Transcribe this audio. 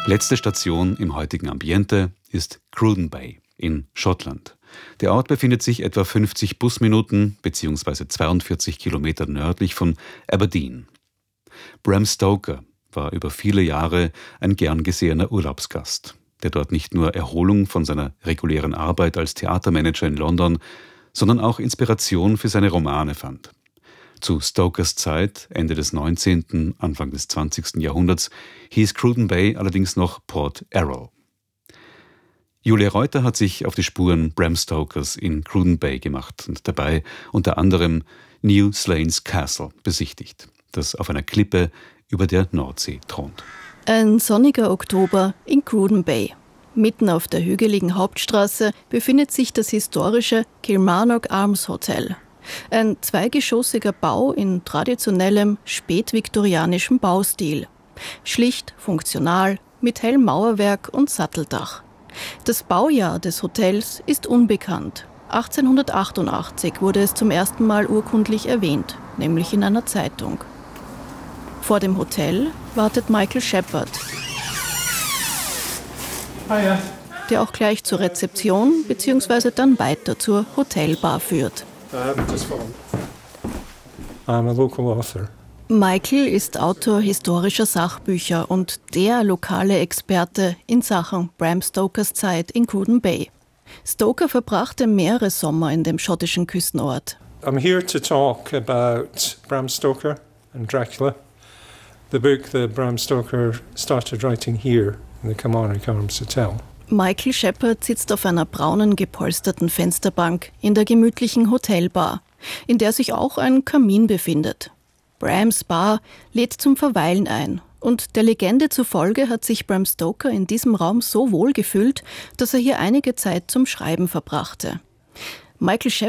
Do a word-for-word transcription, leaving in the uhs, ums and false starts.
Letzte Station im heutigen Ambiente ist Cruden Bay in Schottland. Der Ort befindet sich etwa fünfzig Busminuten bzw. zweiundvierzig Kilometer nördlich von Aberdeen. Bram Stoker war über viele Jahre ein gern gesehener Urlaubsgast, der dort nicht nur Erholung von seiner regulären Arbeit als Theatermanager in London, sondern auch Inspiration für seine Romane fand. Zu Stokers Zeit, Ende des neunzehnten, Anfang des zwanzigsten Jahrhunderts, hieß Cruden Bay allerdings noch Port Erroll. Julia Reuter hat sich auf die Spuren Bram Stokers in Cruden Bay gemacht und dabei unter anderem New Slains Castle besichtigt, das auf einer Klippe über der Nordsee thront. Ein sonniger Oktober in Cruden Bay. Mitten auf der hügeligen Hauptstraße befindet sich das historische Kilmarnock Arms Hotel. Ein zweigeschossiger Bau in traditionellem spätviktorianischem Baustil. Schlicht, funktional, mit hellem Mauerwerk und Satteldach. Das Baujahr des Hotels ist unbekannt. achtzehnhundertachtundachtzig wurde es zum ersten Mal urkundlich erwähnt, nämlich in einer Zeitung. Vor dem Hotel wartet Michael Shepherd, Hiya. der auch gleich zur Rezeption bzw. dann weiter zur Hotelbar führt. I'm a local author. Michael ist Autor historischer Sachbücher und der lokale Experte in Sachen Bram Stokers Zeit in Cruden Bay. Stoker verbrachte mehrere Sommer in dem schottischen Küstenort. I'm here to talk about Bram Stoker and Dracula, the book that Bram Stoker started writing here in the Kilmarnock Arms Hotel. Michael Shepherd sitzt auf einer braunen gepolsterten Fensterbank in der gemütlichen Hotelbar, in der sich auch ein Kamin befindet. Brams Bar lädt zum Verweilen ein und der Legende zufolge hat sich Bram Stoker in diesem Raum so wohl gefühlt, dass er hier einige Zeit zum Schreiben verbrachte. Michael Shepherd